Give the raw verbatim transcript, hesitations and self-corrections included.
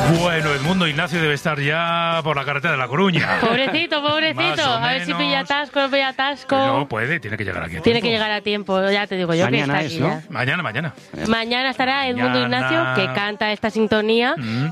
Bueno, Edmundo Ignacio debe estar ya por la carretera de La Coruña. Pobrecito, pobrecito. A ver si pilla atasco, no pilla atasco. No puede, tiene que llegar aquí a tiempo. Tiene que llegar a tiempo, ya te digo yo. Mañana que está es, aquí ¿no? ya. Mañana, mañana. Mañana estará Edmundo Mañana. Ignacio, que canta esta sintonía. Mm.